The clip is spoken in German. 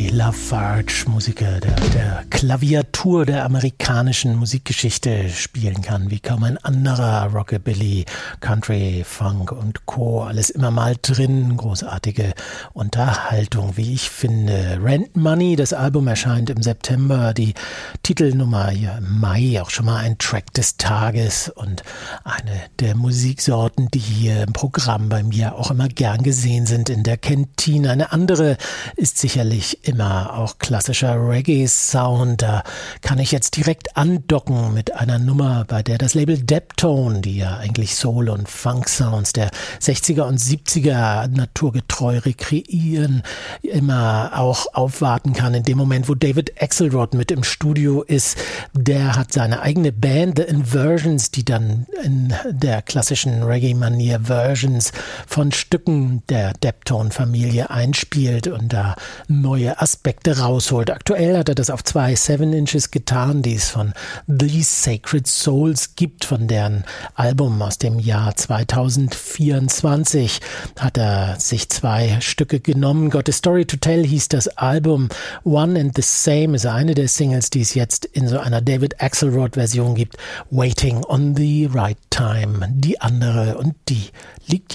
Lafarge, Musiker, der Klaviatur der amerikanischen Musikgeschichte spielen kann, wie kaum ein anderer. Rockabilly, Country, Funk und Co. Alles immer mal drin. Großartige Unterhaltung, wie ich finde. Rent Money, das Album erscheint im September. Die Titelnummer hier im Mai, auch schon mal ein Track des Tages und eine der Musiksorten, die hier im Programm bei mir auch immer gern gesehen sind in der Kantine. Eine andere ist sicherlich immer auch klassischer Reggae-Sound. Da kann ich jetzt direkt andocken mit einer Nummer, bei der das Label Deptone, die ja eigentlich Soul- und Funk-Sounds der 60er und 70er naturgetreu rekreieren, immer auch aufwarten kann. In dem Moment, wo David Axelrod mit im Studio ist, der hat seine eigene Band, The Inversions, die dann in der klassischen Reggae-Manier Versions von Stücken der Deptone-Familie einspielt und da neue Aspekte rausholt. Aktuell hat er das auf 2 7-Inches getan, die es von The Sacred Souls gibt, von deren Album aus dem Jahr 2024 hat er sich 2 Stücke genommen. Got a Story to Tell hieß das Album. One and the Same ist eine der Singles, die es jetzt in so einer David Axelrod-Version gibt. Waiting on the Right Time, die andere, und die liegt